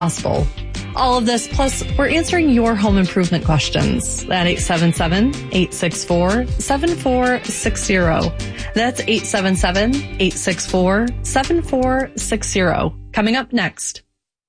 possible. All of this, plus we're answering your home improvement questions at 877-864-7460. That's 877-864-7460. Coming up next.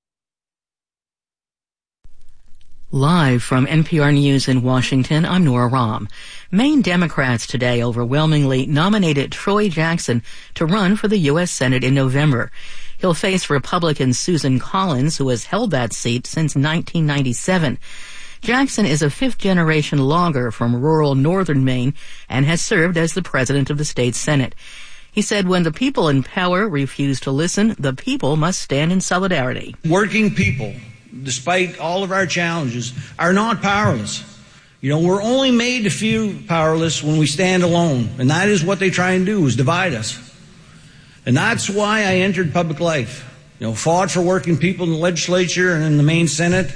Live from NPR News in Washington, I'm Nora Rahm. Maine Democrats today overwhelmingly nominated Troy Jackson to run for the U.S. Senate in November. He'll face Republican Susan Collins, who has held that seat since 1997. Jackson is a fifth-generation logger from rural northern Maine and has served as the president of the state Senate. He said when the people in power refuse to listen, the people must stand in solidarity. Working people, despite all of our challenges, are not powerless. We're only made to feel powerless when we stand alone, and that is what they try and do, is divide us. And that's why I entered public life. Fought for working people in the legislature and in the Maine Senate.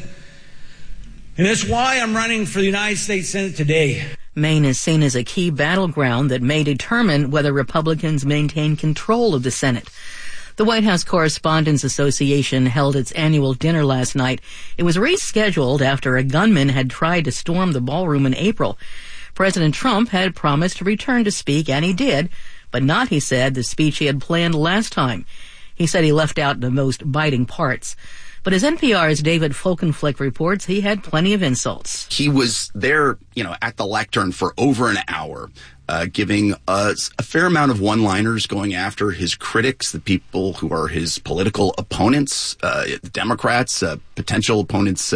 And that's why I'm running for the United States Senate today. Maine is seen as a key battleground that may determine whether Republicans maintain control of the Senate. The White House Correspondents Association held its annual dinner last night. It was rescheduled after a gunman had tried to storm the ballroom in April. President Trump had promised to return to speak, and he did, but not, he said, the speech he had planned last time. He said he left out the most biting parts. But as NPR's David Folkenflik reports, he had plenty of insults. He was there, at the lectern for over an hour, giving a fair amount of one-liners going after his critics, the people who are his political opponents, Democrats, potential opponents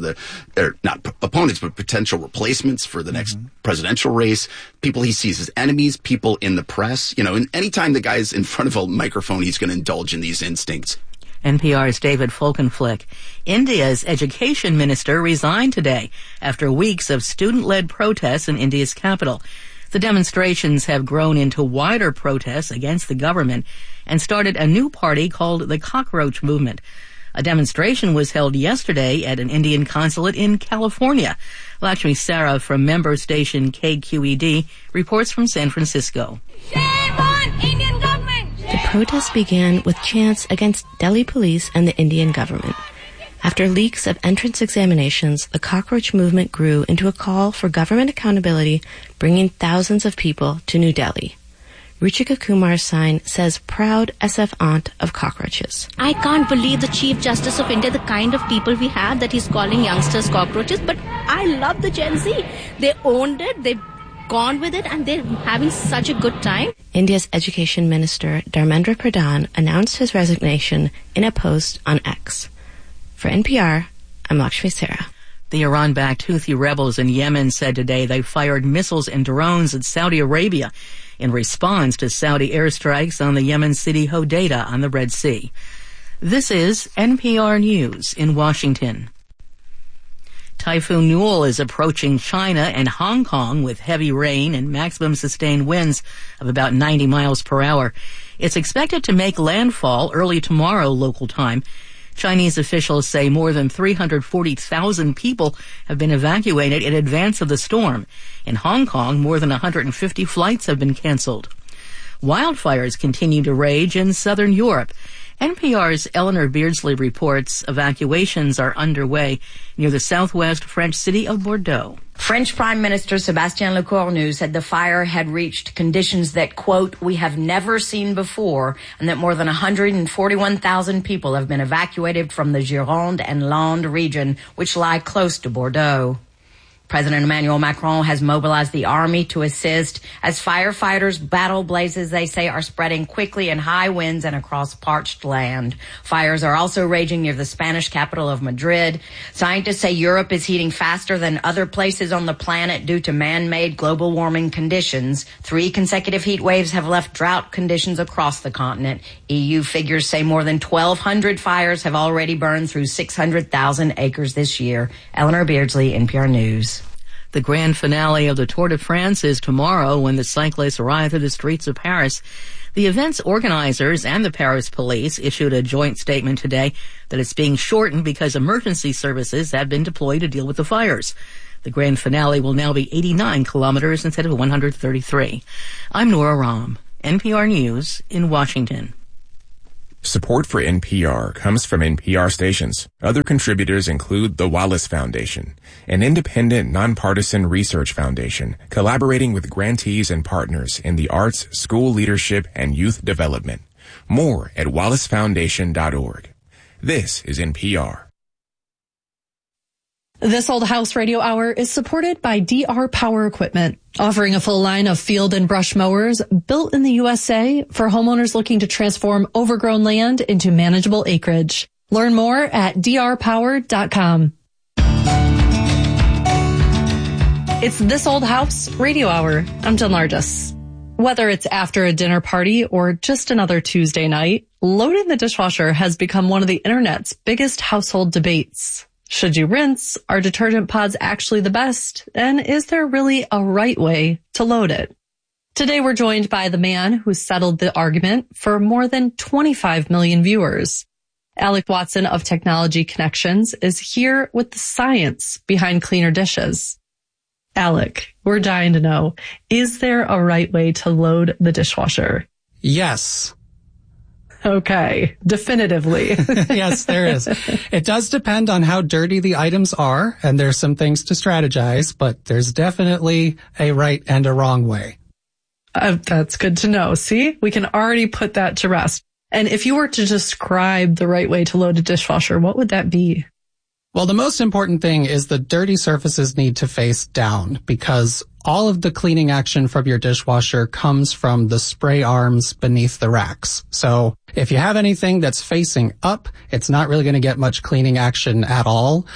not opponents, but potential replacements for the next presidential race, people he sees as enemies, people in the press. And anytime the guy's in front of a microphone, he's going to indulge in these instincts. NPR's David Folkenflik. India's education minister resigned today after weeks of student-led protests in India's capital. The demonstrations have grown into wider protests against the government and started a new party called the Cockroach Movement. A demonstration was held yesterday at an Indian consulate in California. Lakshmi Sarah from member station KQED reports from San Francisco. Shame on Indian government! The protests began with chants against Delhi police and the Indian government. After leaks of entrance examinations, the Cockroach Movement grew into a call for government accountability, bringing thousands of people to New Delhi. Ruchika Kumar's sign says, "Proud SF aunt of cockroaches." I can't believe the Chief Justice of India, the kind of people we have, that he's calling youngsters cockroaches, but I love the Gen Z. They owned it, they've gone with it, and they're having such a good time. India's Education Minister Dharmendra Pradhan announced his resignation in a post on X. For NPR, I'm Lakshmi Sarah. The Iran-backed Houthi rebels in Yemen said today they fired missiles and drones at Saudi Arabia in response to Saudi airstrikes on the Yemen city Hodeidah on the Red Sea. This is NPR News in Washington. Typhoon Newell is approaching China and Hong Kong with heavy rain and maximum sustained winds of about 90 miles per hour. It's expected to make landfall early tomorrow local time. Chinese officials say more than 340,000 people have been evacuated in advance of the storm. In Hong Kong, more than 150 flights have been canceled. Wildfires continue to rage in southern Europe. NPR's Eleanor Beardsley reports evacuations are underway near the southwest French city of Bordeaux. French Prime Minister Sébastien Lecornu said the fire had reached conditions that, quote, we have never seen before, and that more than 141,000 people have been evacuated from the Gironde and Landes region, which lie close to Bordeaux. President Emmanuel Macron has mobilized the army to assist as firefighters battle blazes they say are spreading quickly in high winds and across parched land. Fires are also raging near the Spanish capital of Madrid. Scientists say Europe is heating faster than other places on the planet due to man-made global warming conditions. 3 consecutive heat waves have left drought conditions across the continent. EU figures say more than 1,200 fires have already burned through 600,000 acres this year. Eleanor Beardsley, NPR News. The grand finale of the Tour de France is tomorrow when the cyclists ride through the streets of Paris. The event's organizers and the Paris police issued a joint statement today that it's being shortened because emergency services have been deployed to deal with the fires. The grand finale will now be 89 kilometers instead of 133. I'm Nora Rahm, NPR News in Washington. Support for NPR comes from NPR stations. Other contributors include the Wallace Foundation, an independent, nonpartisan research foundation collaborating with grantees and partners in the arts, school leadership, and youth development. More at wallacefoundation.org. This is NPR. This Old House Radio Hour is supported by DR Power Equipment, offering a full line of field and brush mowers built in the USA for homeowners looking to transform overgrown land into manageable acreage. Learn more at drpower.com. It's This Old House Radio Hour. I'm Jen Largis. Whether it's after a dinner party or just another Tuesday night, loading the dishwasher has become one of the internet's biggest household debates. Should you rinse? Are detergent pods actually the best? And is there really a right way to load it? Today we're joined by the man who settled the argument for more than 25 million viewers. Alec Watson of Technology Connections is here with the science behind cleaner dishes. Alec, we're dying to know, is there a right way to load the dishwasher? Yes. Okay, definitively. Yes, there is. It does depend on how dirty the items are, and there's some things to strategize, but there's definitely a right and a wrong way. That's good to know. See, we can already put that to rest. And if you were to describe the right way to load a dishwasher, what would that be? Well, the most important thing is the dirty surfaces need to face down, because all of the cleaning action from your dishwasher comes from the spray arms beneath the racks. So if you have anything that's facing up, it's not really going to get much cleaning action at all.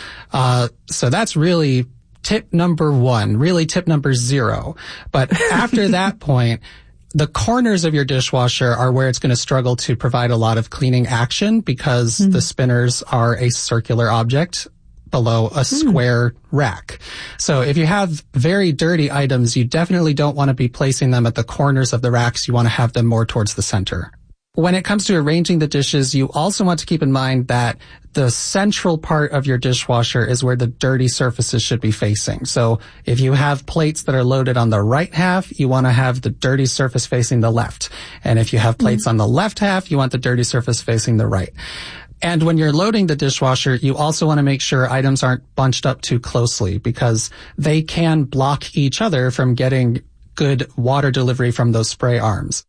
So that's really tip number one, really tip number 0. But after that point, the corners of your dishwasher are where it's going to struggle to provide a lot of cleaning action, because the spinners are a circular object below a square rack. So if you have very dirty items, you definitely don't want to be placing them at the corners of the racks. You want to have them more towards the center. When it comes to arranging the dishes, you also want to keep in mind that the central part of your dishwasher is where the dirty surfaces should be facing. So if you have plates that are loaded on the right half, you want to have the dirty surface facing the left. And if you have plates on the left half, you want the dirty surface facing the right. And when you're loading the dishwasher, you also want to make sure items aren't bunched up too closely, because they can block each other from getting good water delivery from those spray arms.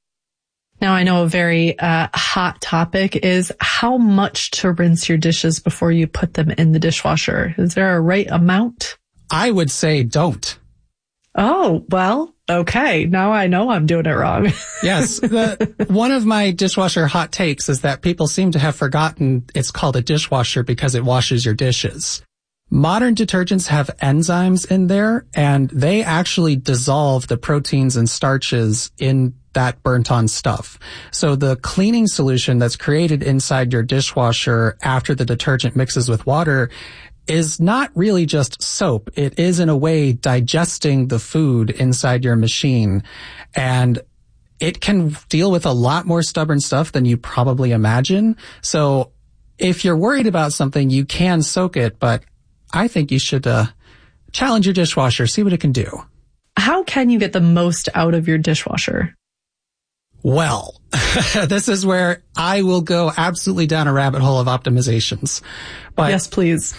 Now, I know a very hot topic is how much to rinse your dishes before you put them in the dishwasher. Is there a right amount? I would say don't. Oh, well, okay. Now I know I'm doing it wrong. Yes. One of my dishwasher hot takes is that people seem to have forgotten it's called a dishwasher because it washes your dishes. Modern detergents have enzymes in there, and they actually dissolve the proteins and starches in that burnt-on stuff. So the cleaning solution that's created inside your dishwasher after the detergent mixes with water is not really just soap. It is, in a way, digesting the food inside your machine. And it can deal with a lot more stubborn stuff than you probably imagine. So if you're worried about something, you can soak it, but I think you should challenge your dishwasher, see what it can do. How can you get the most out of your dishwasher? Well, this is where I will go absolutely down a rabbit hole of optimizations. But yes, please.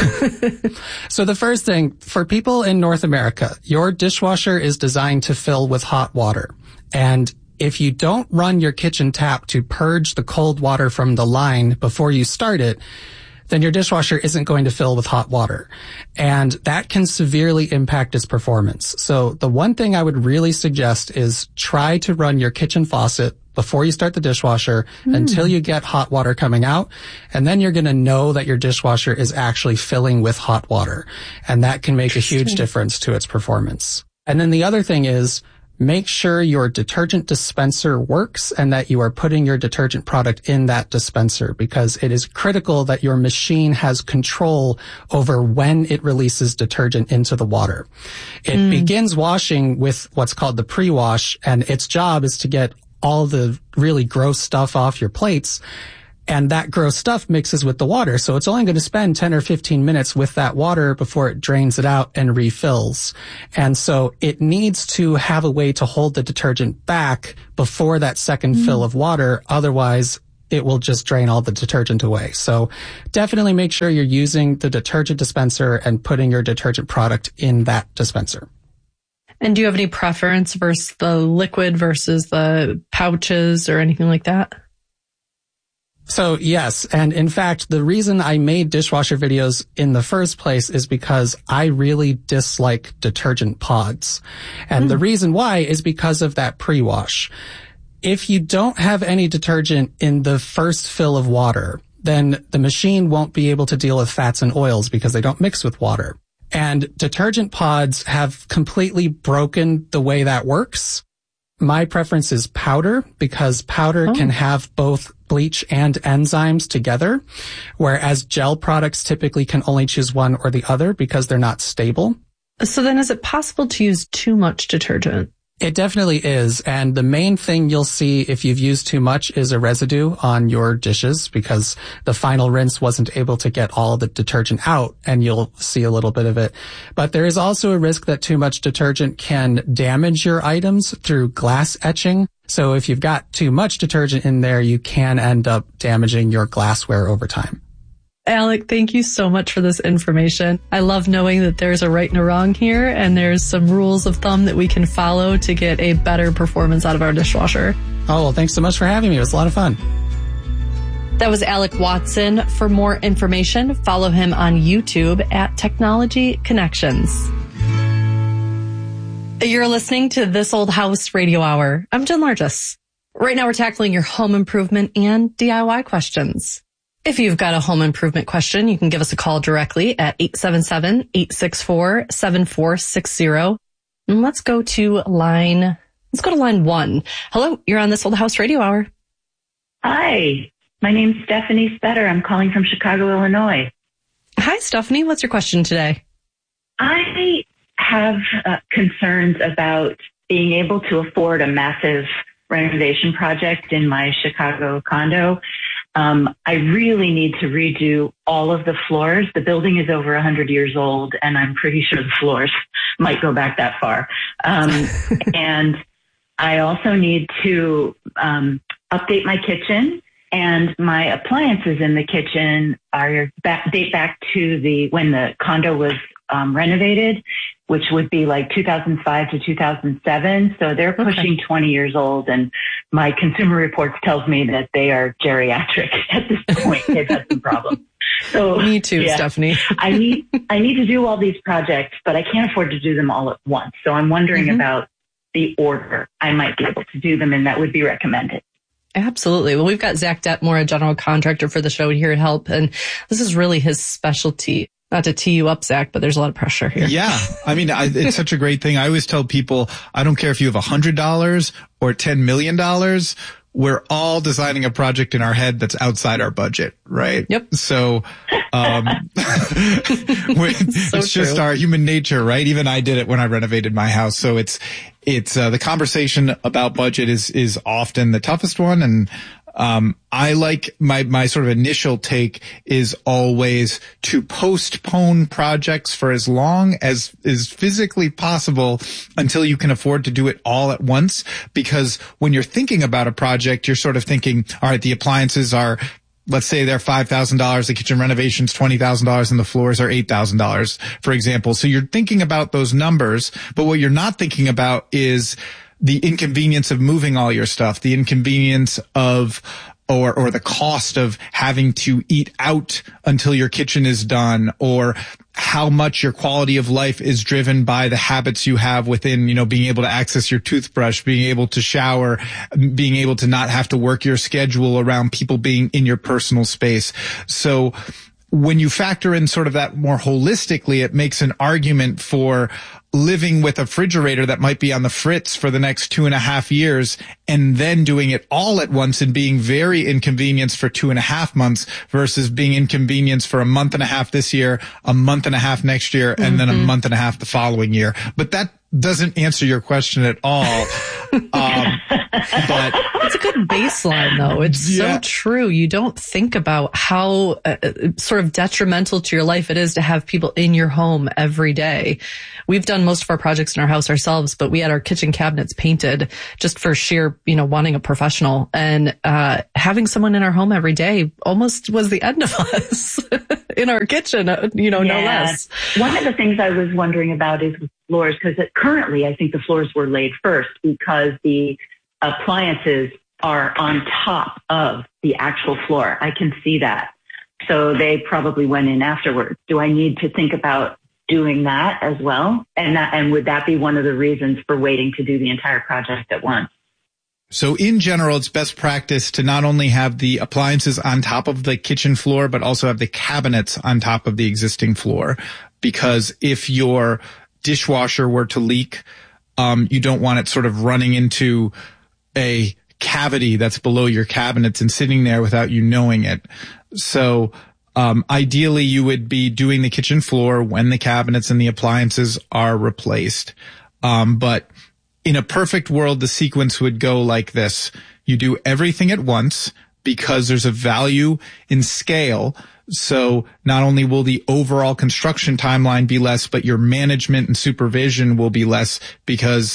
So the first thing, for people in North America, your dishwasher is designed to fill with hot water. And if you don't run your kitchen tap to purge the cold water from the line before you start it, then your dishwasher isn't going to fill with hot water. And that can severely impact its performance. So the one thing I would really suggest is try to run your kitchen faucet before you start the dishwasher until you get hot water coming out. And then you're going to know that your dishwasher is actually filling with hot water. And that can make a huge difference to its performance. And then the other thing is, make sure your detergent dispenser works and that you are putting your detergent product in that dispenser, because it is critical that your machine has control over when it releases detergent into the water. It begins washing with what's called the pre-wash, and its job is to get all the really gross stuff off your plates. And that gross stuff mixes with the water. So it's only going to spend 10 or 15 minutes with that water before it drains it out and refills. And so it needs to have a way to hold the detergent back before that second fill of water. Otherwise, it will just drain all the detergent away. So definitely make sure you're using the detergent dispenser and putting your detergent product in that dispenser. And do you have any preference versus the liquid versus the pouches or anything like that? So yes, and in fact, the reason I made dishwasher videos in the first place is because I really dislike detergent pods. And the reason why is because of that pre-wash. If you don't have any detergent in the first fill of water, then the machine won't be able to deal with fats and oils because they don't mix with water. And detergent pods have completely broken the way that works. My preference is powder because powder can have both bleach and enzymes together, whereas gel products typically can only choose one or the other because they're not stable. So then is it possible to use too much detergent? It definitely is. And the main thing you'll see if you've used too much is a residue on your dishes because the final rinse wasn't able to get all of the detergent out, and you'll see a little bit of it. But there is also a risk that too much detergent can damage your items through glass etching. So if you've got too much detergent in there, you can end up damaging your glassware over time. Alec, thank you so much for this information. I love knowing that there's a right and a wrong here, and there's some rules of thumb that we can follow to get a better performance out of our dishwasher. Oh, well, thanks so much for having me. It was a lot of fun. That was Alec Watson. For more information, follow him on YouTube at Technology Connections. You're listening to This Old House Radio Hour. I'm Jen Largis. Right now we're tackling your home improvement and DIY questions. If you've got a home improvement question, you can give us a call directly at 877-864-7460. And let's go to line 1. Hello, you're on This Old House Radio Hour. Hi, my name's Stephanie Spetter. I'm calling from Chicago, Illinois. Hi, Stephanie. What's your question today? I have concerns about being able to afford a massive renovation project in my Chicago condo. I really need to redo all of the floors. The building is over 100 years old, and I'm pretty sure the floors might go back that far. And I also need to update my kitchen, and my appliances in the kitchen date back to when the condo was renovated, which would be like 2005 to 2007. So they're pushing 20 years old, and my Consumer Reports tells me that they are geriatric at this point. They've had some problems. So me too, yeah. Stephanie. I need to do all these projects, but I can't afford to do them all at once. So I'm wondering about the order I might be able to do them in that would be recommended. Absolutely. Well, we've got Zach Detmore, a general contractor for the show, here to help, and this is really his specialty. Not to tee you up, Zach, but there's a lot of pressure here. Yeah. I mean, it's such a great thing. I always tell people, I don't care if you have $100 or $10 million. We're all designing a project in our head that's outside our budget, right? Yep. So, it's just our human nature, right? Even I did it when I renovated my house. So it's the conversation about budget is often the toughest one. And, I like my sort of initial take is always to postpone projects for as long as is physically possible until you can afford to do it all at once. Because when you're thinking about a project, you're sort of thinking, all right, the appliances are, let's say they're $5,000, the kitchen renovation's $20,000, and the floors are $8,000, for example. So you're thinking about those numbers, but what you're not thinking about is the inconvenience of moving all your stuff, the inconvenience of or the cost of having to eat out until your kitchen is done, or how much your quality of life is driven by the habits you have within, being able to access your toothbrush, being able to shower, being able to not have to work your schedule around people being in your personal space. So when you factor in sort of that more holistically, it makes an argument for living with a refrigerator that might be on the fritz for the next 2.5 years and then doing it all at once and being very inconvenienced for 2.5 months versus being inconvenienced for 1.5 months this year, 1.5 months next year, and then 1.5 months the following year. But doesn't answer your question at all. But it's a good baseline, though. It's so true. You don't think about how sort of detrimental to your life it is to have people in your home every day. We've done most of our projects in our house ourselves, but we had our kitchen cabinets painted just for sheer, wanting a professional. And having someone in our home every day almost was the end of us in our kitchen, no less. One of the things I was wondering about is with floors, because currently I think the floors were laid first because the appliances are on top of the actual floor. I can see that. So they probably went in afterwards. Do I need to think about doing that as well? And would that be one of the reasons for waiting to do the entire project at once? So in general, it's best practice to not only have the appliances on top of the kitchen floor, but also have the cabinets on top of the existing floor. Because if your dishwasher were to leak, you don't want it sort of running into a cavity that's below your cabinets and sitting there without you knowing it. So ideally, you would be doing the kitchen floor when the cabinets and the appliances are replaced. But in a perfect world, the sequence would go like this. You do everything at once because there's a value in scale. So not only will the overall construction timeline be less, but your management and supervision will be less because,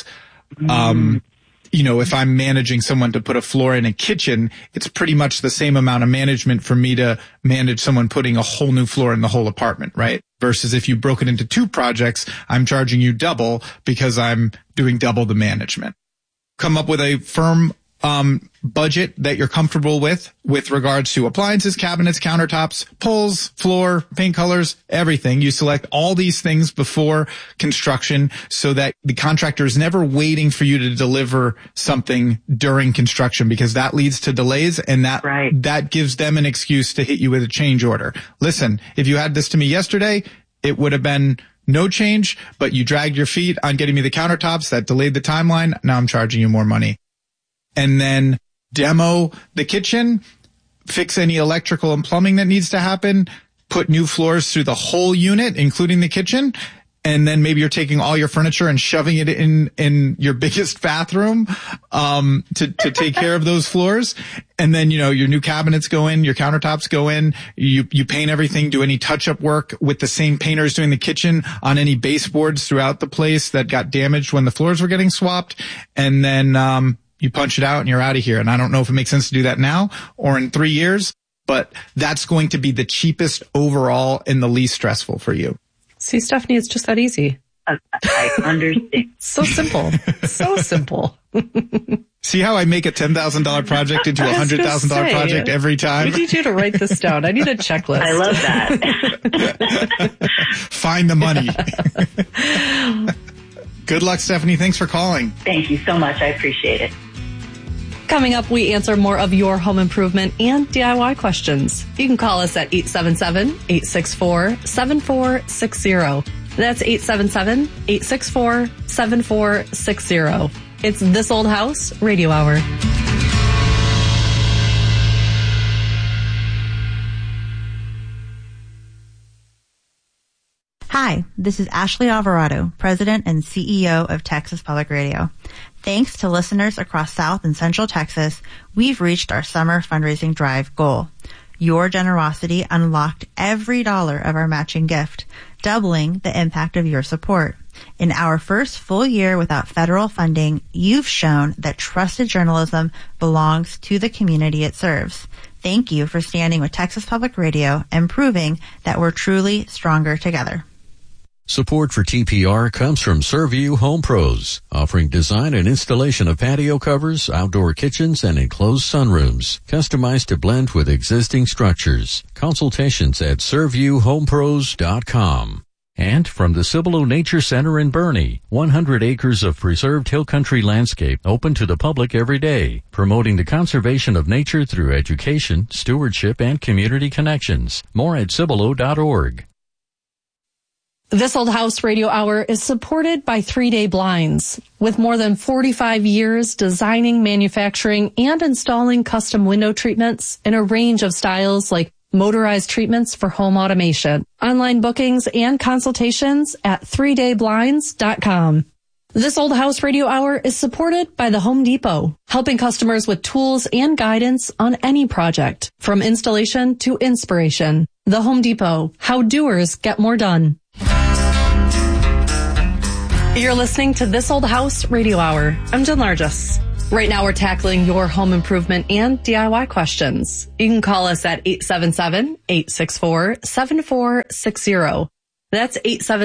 if I'm managing someone to put a floor in a kitchen, it's pretty much the same amount of management for me to manage someone putting a whole new floor in the whole apartment, right? Versus if you broke it into two projects, I'm charging you double because I'm doing double the management. Come up with a firm budget that you're comfortable with regards to appliances, cabinets, countertops, pulls, floor, paint colors, everything. You select all these things before construction so that the contractor is never waiting for you to deliver something during construction because that leads to delays and that gives them an excuse to hit you with a change order. Listen, if you had this to me yesterday, it would have been no change, but you dragged your feet on getting me the countertops. That delayed the timeline. Now I'm charging you more money. And then demo the kitchen, fix any electrical and plumbing that needs to happen, put new floors through the whole unit, including the kitchen. And then maybe you're taking all your furniture and shoving it in your biggest bathroom, to take care of those floors. And then, your new cabinets go in, your countertops go in, you paint everything, do any touch-up work with the same painters doing the kitchen on any baseboards throughout the place that got damaged when the floors were getting swapped. And then, you punch it out and you're out of here. And I don't know if it makes sense to do that now or in 3 years, but that's going to be the cheapest overall and the least stressful for you. See, Stephanie, it's just that easy. I understand. So simple. So simple. See how I make a $10,000 project into a $100,000 project every time? We need you to write this down. I need a checklist. I love that. Find the money. Good luck, Stephanie. Thanks for calling. Thank you so much. I appreciate it. Coming up, we answer more of your home improvement and DIY questions. You can call us at 877-864-7460. That's 877-864-7460. It's This Old House Radio Hour. Hi, this is Ashley Alvarado, President and CEO of Texas Public Radio. Thanks to listeners across South and Central Texas, we've reached our summer fundraising drive goal. Your generosity unlocked every dollar of our matching gift, doubling the impact of your support. In our first full year without federal funding, you've shown that trusted journalism belongs to the community it serves. Thank you for standing with Texas Public Radio and proving that we're truly stronger together. Support for TPR comes from Servview Home Pros, offering design and installation of patio covers, outdoor kitchens, and enclosed sunrooms, customized to blend with existing structures. Consultations at ServviewHomePros.com. And from the Cibolo Nature Center in Boerne, 100 acres of preserved hill country landscape open to the public every day, promoting the conservation of nature through education, stewardship, and community connections. More at Cibolo.org. This Old House Radio Hour is supported by 3 Day Blinds. With more than 45 years designing, manufacturing, and installing custom window treatments in a range of styles like motorized treatments for home automation. Online bookings and consultations at 3dayblinds.com. This Old House Radio Hour is supported by the Home Depot, helping customers with tools and guidance on any project, from installation to inspiration. The Home Depot, how doers get more done. You're listening to This Old House Radio Hour. I'm Jen Largis. Right now we're tackling your home improvement and DIY questions. You can call us at 877-864-7460. That's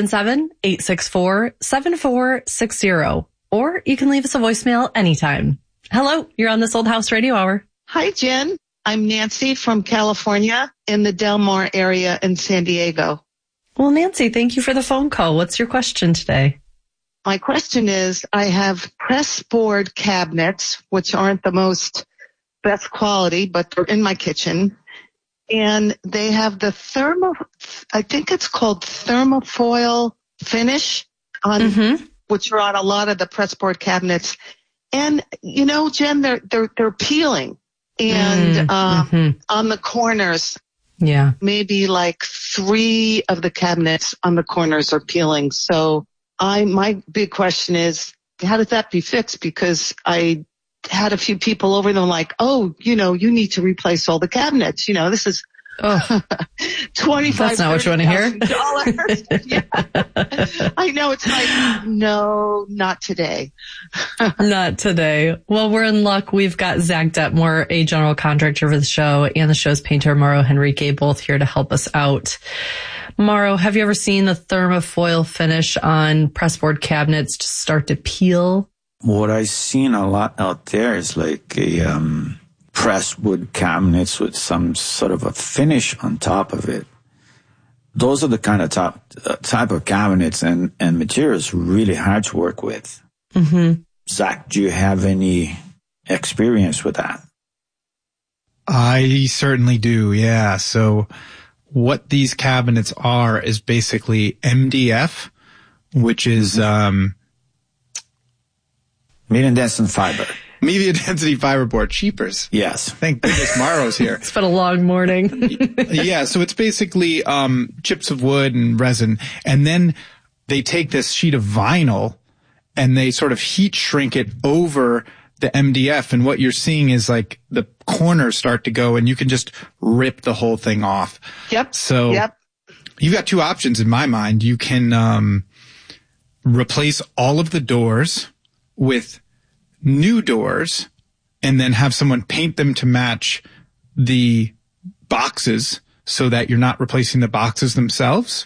877-864-7460. Or you can leave us a voicemail anytime. Hello, you're on This Old House Radio Hour. Hi, Jen. I'm Nancy from California in the Del Mar area in San Diego. Well, Nancy, thank you for the phone call. What's your question today? My question is, I have press board cabinets, which aren't the most best quality, but they're in my kitchen. And they have the I think it's called thermofoil finish on, which are on a lot of the pressboard cabinets. And, you know, Jen, they're peeling and, on the corners. Yeah. Maybe like 3 of the cabinets on the corners are peeling. So my big question is, how does that be fixed? Because I had a few people over and they're like, oh, you know, you need to replace all the cabinets. You know, this is $25,000. That's not what you want to hear. Yeah. I know. It's like, no, not today. Not today. Well, we're in luck. We've got Zach Detmore, a general contractor for the show, and the show's painter, Mauro Henrique, both here to help us out. Mauro, have you ever seen the thermofoil finish on pressboard cabinets to start to peel? What I've seen a lot out there is like a pressed wood cabinets with some sort of a finish on top of it. Those are the kind of type of cabinets and materials really hard to work with. Zach, do you have any experience with that? I certainly do, yeah. So what these cabinets are is basically MDF, which is medium density fiber. Medium density fiberboard, cheapers. Yes. Thank goodness Mauro's here. It's been a long morning. Yeah, so it's basically chips of wood and resin, and then they take this sheet of vinyl and they sort of heat shrink it over the MDF, and what you're seeing is like the corners start to go and you can just rip the whole thing off. Yep. So you've got 2 options in my mind. You can replace all of the doors with new doors and then have someone paint them to match the boxes so that you're not replacing the boxes themselves.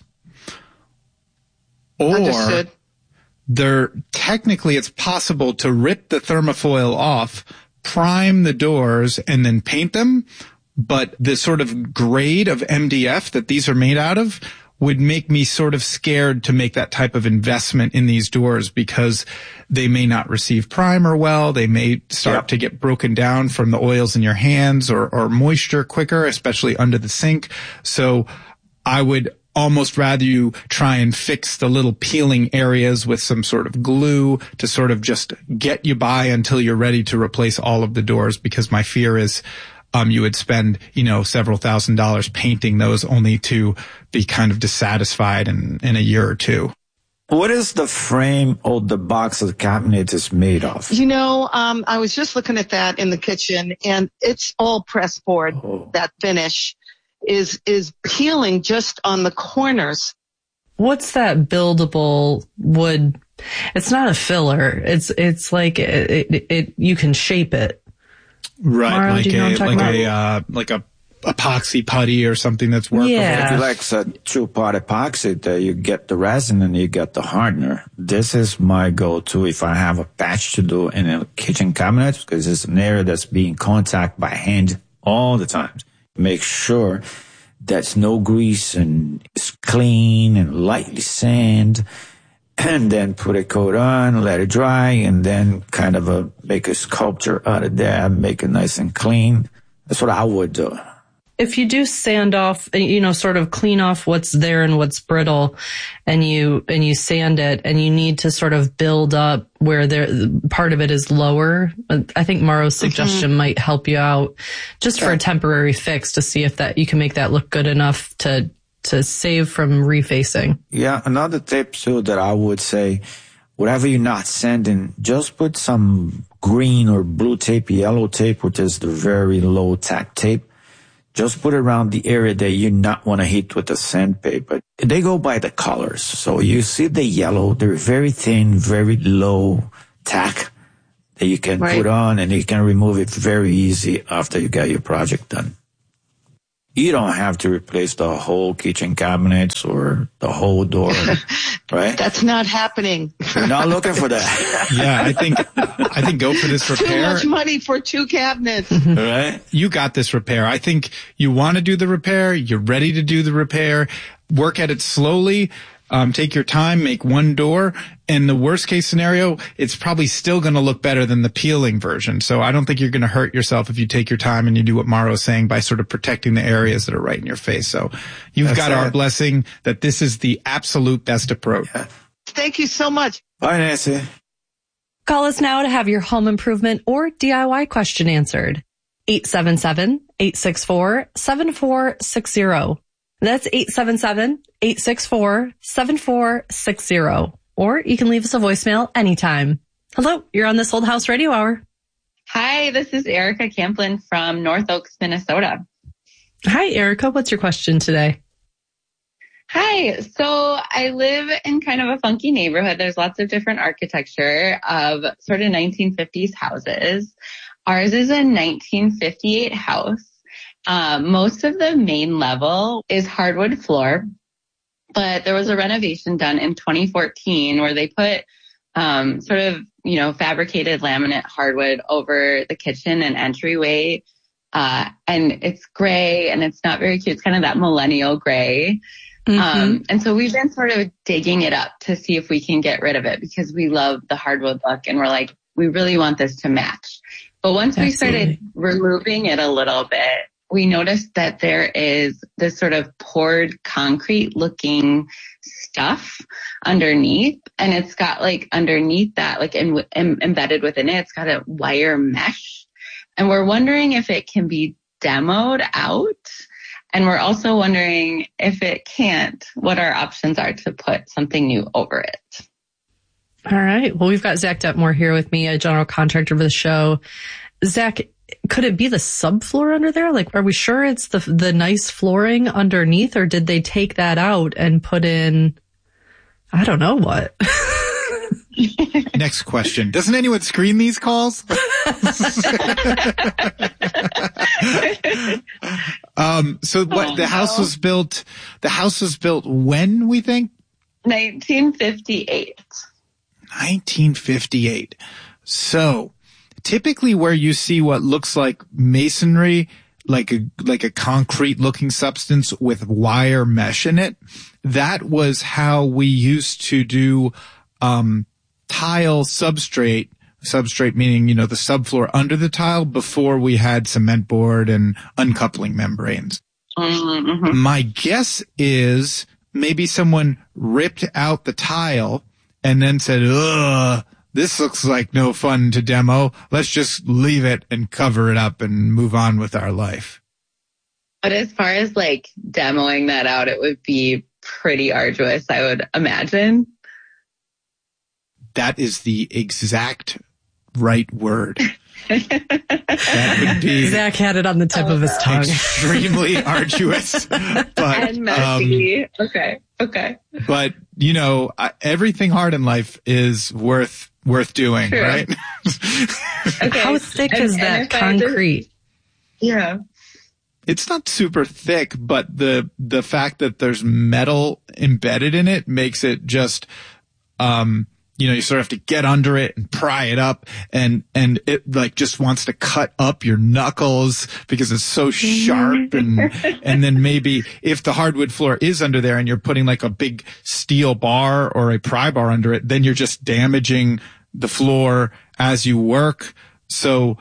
Or Understood. Technically it's possible to rip the thermofoil off, prime the doors, and then paint them. But the sort of grade of MDF that these are made out of would make me sort of scared to make that type of investment in these doors because they may not receive primer well. They may start to get broken down from the oils in your hands or moisture quicker, especially under the sink. So I would almost rather you try and fix the little peeling areas with some sort of glue to sort of just get you by until you're ready to replace all of the doors, because my fear is you would spend, several $1,000s painting those only to be kind of dissatisfied in a year or 2. What is the frame or the box of the cabinet is made of? I was just looking at that in the kitchen, and it's all press board. That finish is peeling just on the corners. What's that buildable wood? It's not a filler. It's like it you can shape it. Right, Mauro, like a epoxy putty or something that's workable. Yeah. If you like a 2-part epoxy, you get the resin and you get the hardener. This is my go-to if I have a patch to do in a kitchen cabinet, because it's an area that's being contacted by hand all the time. Make sure that's no grease and it's clean and lightly sand, and then put a coat on, let it dry, and then kind of make a sculpture out of that, make it nice and clean. That's what I would do. If you do sand off, sort of clean off what's there and what's brittle, and you sand it, and you need to sort of build up where part of it is lower, I think Mauro's suggestion might help you out just for a temporary fix to see if that you can make that look good enough to save from refacing. Yeah, another tip too that I would say, whatever you're not sanding, just put some green or blue tape, yellow tape, which is the very low tack tape. Just put it around the area that you not want to hit with the sandpaper. They go by the colors. So you see the yellow, they're very thin, very low tack that you can put on, and you can remove it very easy after you get your project done. You don't have to replace the whole kitchen cabinets or the whole door, right? That's not happening. You're not looking for that. Yeah, I think go for this repair. Too much money for 2 cabinets. Right? You got this repair. I think you want to do the repair. You're ready to do the repair. Work at it slowly. Take your time, make one door. In the worst case scenario, it's probably still going to look better than the peeling version. So I don't think you're going to hurt yourself if you take your time and you do what Maro's saying by sort of protecting the areas that are right in your face. So you've got our blessing that this is the absolute best approach. Yeah. Thank you so much. Bye, Nancy. Call us now to have your home improvement or DIY question answered. 877-864-7460. That's 877-864-7460. Or you can leave us a voicemail anytime. Hello, you're on This Old House Radio Hour. Hi, this is Erica Camplin from North Oaks, Minnesota. Hi, Erica. What's your question today? Hi. So I live in kind of a funky neighborhood. There's lots of different architecture of sort of 1950s houses. Ours is a 1958 house. Most of the main level is hardwood floor, but there was a renovation done in 2014 where they put sort of, fabricated laminate hardwood over the kitchen and entryway. And it's gray and it's not very cute. It's kind of that millennial gray. Mm-hmm. And so we've been sort of digging it up to see if we can get rid of it because we love the hardwood look and we're like, we really want this to match. But once we started removing it a little bit, we noticed that there is this sort of poured concrete looking stuff underneath. And it's got underneath that, embedded within it, it's got a wire mesh. And we're wondering if it can be demoed out. And we're also wondering if it can't, what our options are to put something new over it. All right. Well, we've got Zach Detmore here with me, a general contractor for the show. Zach, could it be the subfloor under there? Are we sure it's the nice flooring underneath, or did they take that out and put in, I don't know what? Next question. Doesn't anyone screen these calls? So the house was built when, we think? 1958. 1958. So typically where you see what looks like masonry, like a concrete looking substance with wire mesh in it, that was how we used to do tile substrate meaning, the subfloor under the tile before we had cement board and uncoupling membranes. Mm-hmm. My guess is maybe someone ripped out the tile and then said, ugh, this looks like no fun to demo. Let's just leave it and cover it up and move on with our life. But as far as demoing that out, it would be pretty arduous, I would imagine. That is the exact right word. That would be Zach had it on the tip of his tongue. Extremely arduous, but and messy. Okay. But everything hard in life is worth doing, True. right? Okay. How thick is that concrete? Yeah. It's not super thick, but the fact that there's metal embedded in it makes it just, you sort of have to get under it and pry it up and it just wants to cut up your knuckles because it's so sharp and then maybe if the hardwood floor is under there and you're putting a big steel bar or a pry bar under it, then you're just damaging the floor as you work. So,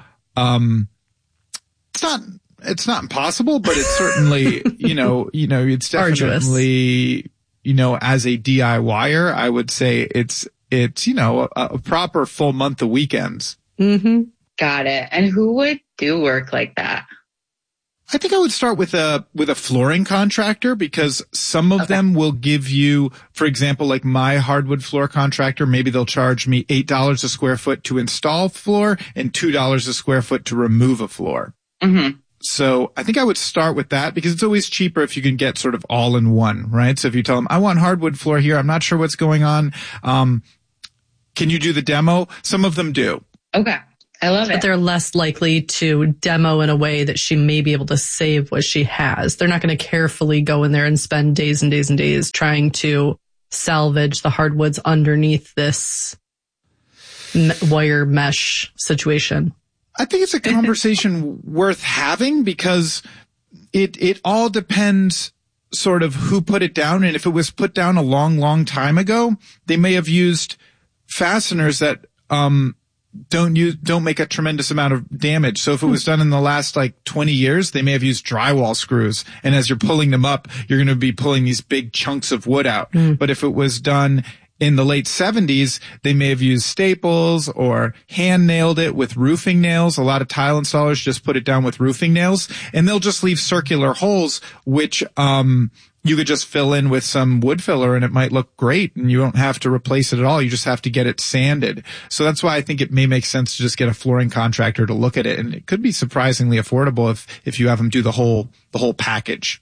it's not impossible, but it's certainly, it's definitely, as a DIYer, I would say it's a proper full month of weekends. Mm-hmm. Got it. And who would do work like that? I think I would start with a flooring contractor, because some of them will give you, for example, like my hardwood floor contractor, maybe they'll charge me $8 a square foot to install floor and $2 a square foot to remove a floor. Mm-hmm. So I think I would start with that, because it's always cheaper if you can get sort of all in one, right? So if you tell them, I want hardwood floor here, I'm not sure what's going on. Can you do the demo? Some of them do. Okay. I love it. But they're less likely to demo in a way that she may be able to save what she has. They're not going to carefully go in there and spend days and days and days trying to salvage the hardwoods underneath this wire mesh situation. I think it's a conversation worth having, because it all depends sort of who put it down. And if it was put down a long, long time ago, they may have used fasteners that, don't make a tremendous amount of damage. So if it was done in the last like 20 years, they may have used drywall screws. And as you're pulling them up, you're going to be pulling these big chunks of wood out. But if it was done in the late 70s, they may have used staples or hand nailed it with roofing nails. A lot of tile installers just put it down with roofing nails, and they'll just leave circular holes, which, you could just fill in with some wood filler and it might look great, and you don't have to replace it at all. You just have to get it sanded. So that's why I think it may make sense to just get a flooring contractor to look at it. And it could be surprisingly affordable if you have them do the whole package.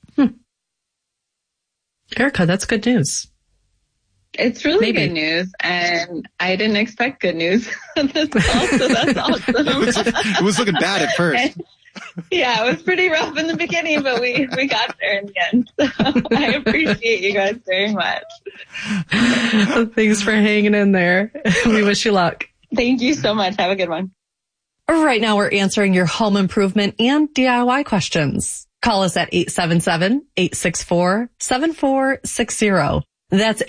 Erica, that's good news. It's really good news, and I didn't expect good news on this call, so that's awesome. It was looking bad at first. Yeah, it was pretty rough in the beginning, but we got there in the end. So I appreciate you guys very much. Thanks for hanging in there. We wish you luck. Thank you so much. Have a good one. Right now, we're answering your home improvement and DIY questions. Call us at 877-864-7460. That's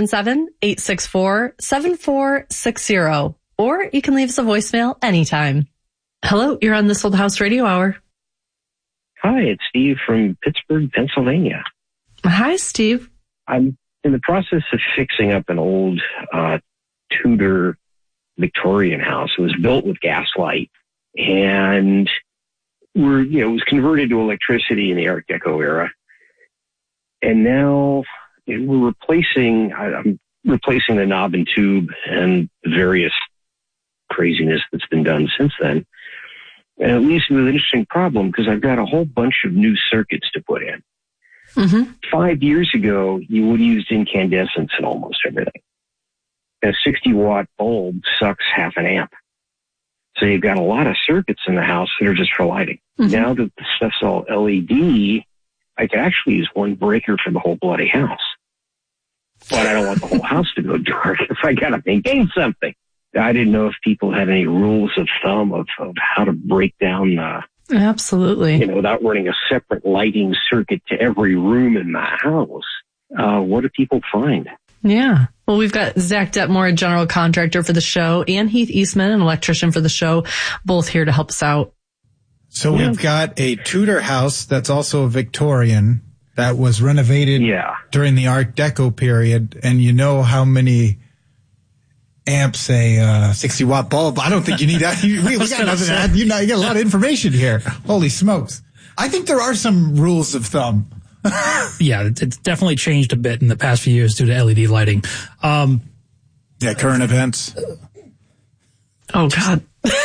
877-864-7460. Or you can leave us a voicemail anytime. Hello, you're on This Old House Radio Hour. Hi, it's Steve from Pittsburgh, Pennsylvania. Hi, Steve. I'm in the process of fixing up an old Tudor Victorian house. It was built with gas light, and it was converted to electricity in the Art Deco era. And now I'm replacing the knob and tube and the various craziness that's been done since then. And it leaves me with an interesting problem, because I've got a whole bunch of new circuits to put in. Mm-hmm. 5 years ago, you would have used incandescents in almost everything. A 60-watt bulb sucks half an amp. So you've got a lot of circuits in the house that are just for lighting. Mm-hmm. Now that the stuff's all LED, I could actually use one breaker for the whole bloody house. But I don't want the whole house to go dark if I got to maintain something. I didn't know if people had any rules of thumb of how to break down absolutely, without running a separate lighting circuit to every room in the house. What do people find? Yeah. Well, we've got Zach Detmore, a general contractor for the show, and Heath Eastman, an electrician for the show, both here to help us out. So we've got a Tudor house that's also a Victorian that was renovated during the Art Deco period. And you know how many amps a 60-watt bulb. I don't think you need that. You got a lot of information here. Holy smokes. I think there are some rules of thumb. Yeah, it's definitely changed a bit in the past few years due to LED lighting. Current events. Oh, God.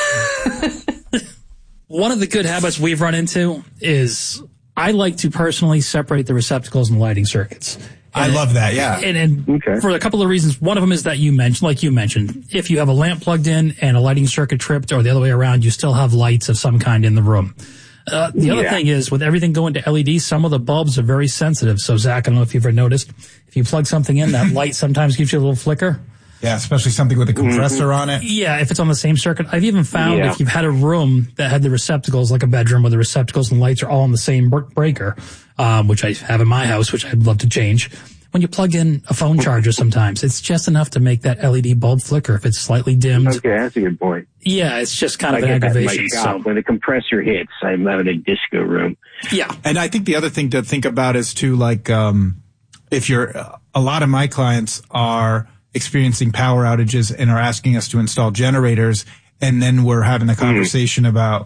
One of the good habits we've run into is I like to personally separate the receptacles and lighting circuits. I love that, yeah. And for a couple of reasons. One of them is that you mentioned, if you have a lamp plugged in and a lighting circuit tripped, or the other way around, you still have lights of some kind in the room. The other thing is, with everything going to LED, some of the bulbs are very sensitive. So, Zach, I don't know if you've ever noticed, if you plug something in, that light sometimes gives you a little flicker. Yeah, especially something with a compressor on it. Yeah, if it's on the same circuit. I've even found if you've had a room that had the receptacles, like a bedroom where the receptacles and lights are all on the same breaker, which I have in my house, which I'd love to change. When you plug in a phone charger sometimes, it's just enough to make that LED bulb flicker if it's slightly dimmed. Okay, that's a good point. Yeah, it's just kind of an aggravation. When the compressor hits, I'm out of a disco room. Yeah. And I think the other thing to think about is too, like, if a lot of my clients are experiencing power outages and are asking us to install generators, and then we're having a conversation about,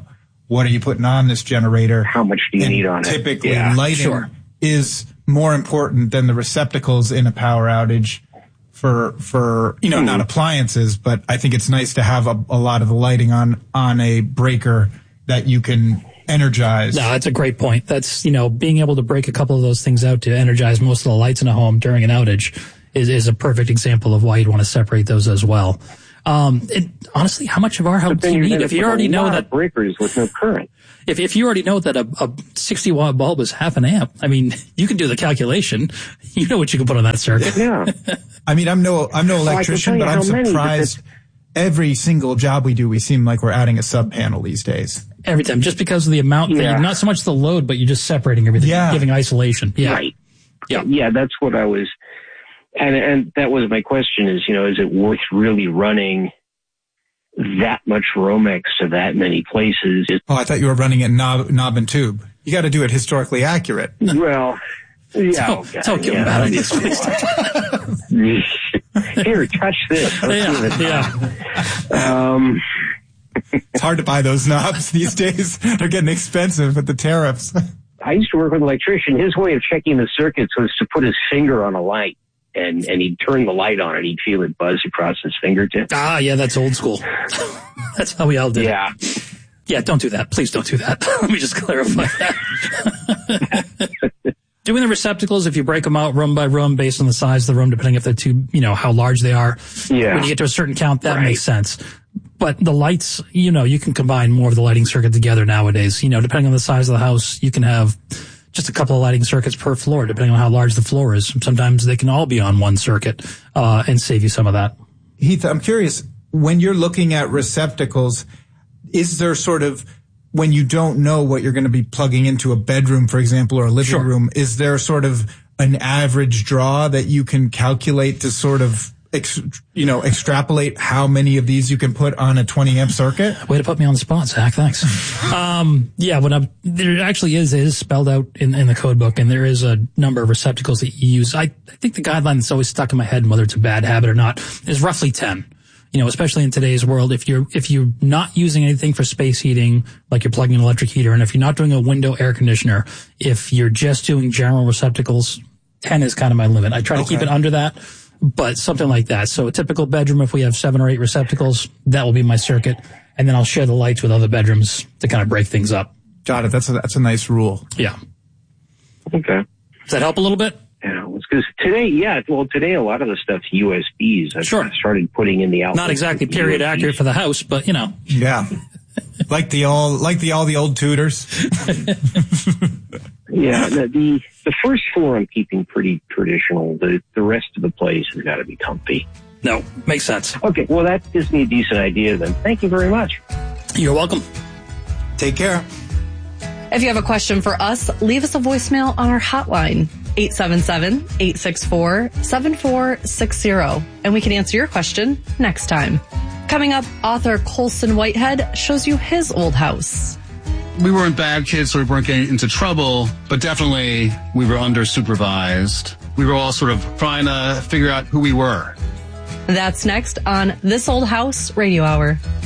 what are you putting on this generator? How much do you need on it? Typically, lighting is more important than the receptacles in a power outage for not appliances, but I think it's nice to have a lot of the lighting on a breaker that you can energize. No, that's a great point. That's, being able to break a couple of those things out to energize most of the lights in a home during an outage is a perfect example of why you'd want to separate those as well. Honestly, how much of our help do you need? If you already know that breakers with no current. If you already know that a 60-watt bulb is half an amp, I mean, you can do the calculation. You know what you can put on that circuit. Yeah. I mean, I'm no electrician, but I'm surprised. Every single job we do, we seem like we're adding a sub panel these days. Every time, just because of the amount, that not so much the load, but you're just separating everything, giving isolation. Yeah. Right. Yeah, that's what I was, and that was my question is it worth really running that much Romex to that many places? Oh, I thought you were running it knob and tube. You got to do it historically accurate. Well, yeah. Don't give them bad ideas, please. Here, touch this. It's hard to buy those knobs these days. They're getting expensive with the tariffs. I used to work with an electrician. His way of checking the circuits was to put his finger on a light, and he'd turn the light on, and he'd feel it buzz across his fingertip. Ah, yeah, that's old school. That's how we all did it. Yeah, don't do that. Please don't do that. Let me just clarify that. Doing the receptacles, if you break them out room by room based on the size of the room, depending if they're too, how large they are. Yeah. When you get to a certain count, that makes sense. But the lights, you can combine more of the lighting circuit together nowadays. Depending on the size of the house, you can have just a couple of lighting circuits per floor, depending on how large the floor is. Sometimes they can all be on one circuit, and save you some of that. Heath, I'm curious, when you're looking at receptacles, is there sort of, when you don't know what you're going to be plugging into a bedroom, for example, or a living room, is there sort of an average draw that you can calculate to sort of, extrapolate how many of these you can put on a 20 amp circuit? Way to put me on the spot, Zach. Thanks. There actually is spelled out in the code book, and there is a number of receptacles that you use. I think the guideline that's always stuck in my head, whether it's a bad habit or not, is roughly 10. Especially in today's world, if you're not using anything for space heating, like you're plugging an electric heater, and if you're not doing a window air conditioner, if you're just doing general receptacles, 10 is kind of my limit. I try to keep it under that, but something like that. So a typical bedroom, if we have 7 or 8 receptacles, that will be my circuit. And then I'll share the lights with other bedrooms to kind of break things up. Got it. That's a nice rule. Yeah. Okay. Does that help a little bit? Yeah, because today a lot of the stuff's USBs. I started putting in the outlet. Not exactly period USBs. Accurate for the house, but Yeah. like all the old Tudors. Yeah, the first floor I'm keeping pretty traditional. The rest of the place has got to be comfy. No, makes sense. Okay, well that gives me a decent idea then. Thank you very much. You're welcome. Take care. If you have a question for us, leave us a voicemail on our hotline, 877-864-7460, and we can answer your question next time. Coming up, author Colson Whitehead shows you his old house. We weren't bad kids, so we weren't getting into trouble, but definitely we were under supervised. We were all sort of trying to figure out who we were. That's next on This Old House Radio Hour.